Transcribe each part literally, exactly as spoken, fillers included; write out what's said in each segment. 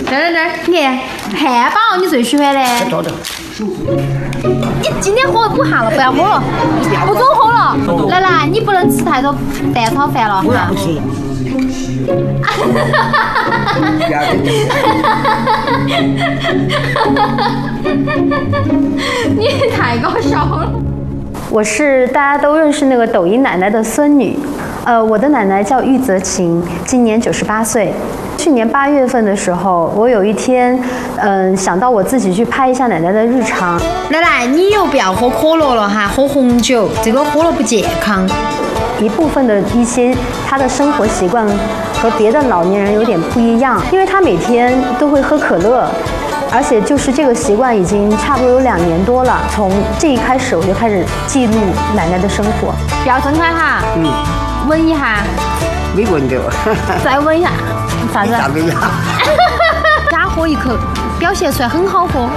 这儿这儿，你看汉堡你最喜欢的。 多的。 你今天喝不下了，不要喝了，不准喝了。奶奶，你不能吃太多蛋炒饭了哈。 不吃。 你太搞笑了。 我是大家都认识那个抖音奶奶的孙女，呃，我的奶奶叫玉泽琴，今年九十八岁。去年八月份的时候，我有一天，嗯、呃，想到我自己去拍一下奶奶的日常。 奶奶，你又不要喝可乐了哈，喝红酒，这个喝了不健康。 一部分的一些她的生活习惯和别的老年人有点不一样，因为她每天都会喝可乐。而且就是这个习惯已经差不多有两年多了，从这一开始我就开始记录奶奶的生活。 不要睁开哈， 嗯， 闻一下， 没闻到， 再闻一下，啥子？ 啥子呀？ 假喝一口，表现出来很好喝。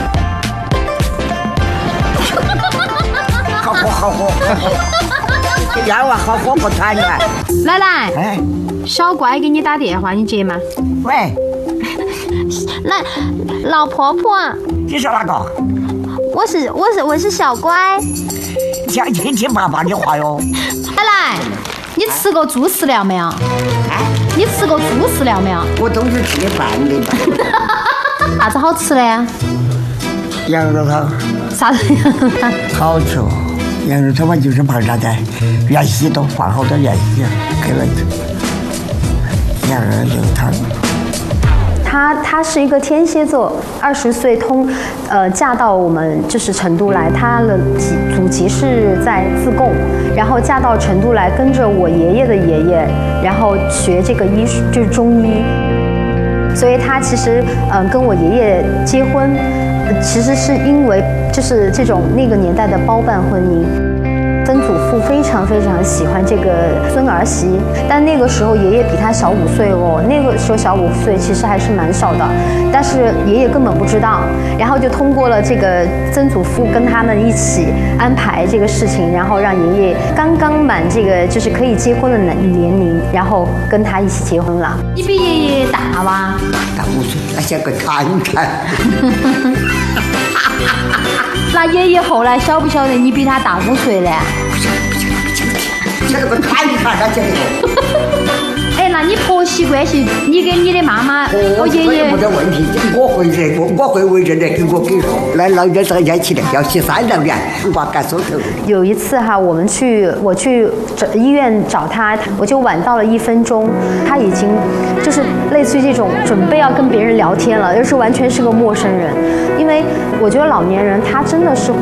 好喝好喝，要啊好喝不团圆。 奶奶， 哎， 小乖给你打电话，你接吗？ 喂。 来，老婆婆， 你说哪个？ 我是我是我是小乖。 想听听爸爸的话哟。 奶奶，你吃过猪饲料没有？ 哎， 你吃过猪饲料没有？ 我都是吃的饭的。 啥子好吃的呀？ 羊肉汤。 啥子羊肉汤？ 好吃哦，羊肉汤嘛就是放啥子？芫荽都放好多芫荽，给了羊肉汤。 她她是一个天蝎座，二十岁通，呃，嫁到我们就是成都来。她的籍祖籍是在自贡，然后嫁到成都来，跟着我爷爷的爷爷，然后学这个医术，就是中医。所以她其实，嗯、呃，跟我爷爷结婚，呃、其实是因为就是这种那个年代的包办婚姻。曾祖父非常非常喜欢这个孙儿媳，但那个时候爷爷比他小五岁哦，那个时候小五岁其实还是蛮小的，但是爷爷根本不知道，然后就通过了这个曾祖父跟他们一起安排这个事情，然后让爷爷刚刚满这个就是可以结婚的年龄，然后跟他一起结婚了。 你比爷爷大哇？ 大五岁，那像个看看。 那爷爷后来晓不晓得你比他大五岁呢？ 不晓得不晓得不晓得，晓得个看看他讲的。 哎，那你婆媳关系，你跟你的妈妈，我爷爷没得问题，我会认，我我会为人的，给我给说，来老远在一起的，要去三两元，我敢收头。 有一次哈，我们去我去找医院找他，我就晚到了一分钟，他已经就是类似于这种准备要跟别人聊天了，就是完全是个陌生人，因为我觉得老年人他真的是会。